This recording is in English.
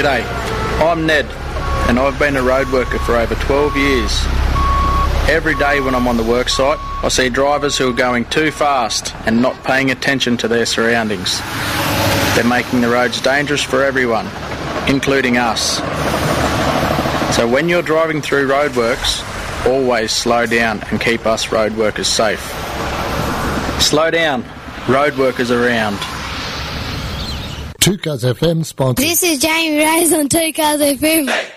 G'day, I'm Ned, and I've been a road worker for over 12 years. Every day when I'm on the work site, I see drivers who are going too fast and not paying attention to their surroundings. They're making the roads dangerous for everyone, including us. So when you're driving through roadworks, always slow down and keep us road workers safe. Slow down, road workers around. Two Cars FM sponsor. This is Jamie Rose on Two Cars FM.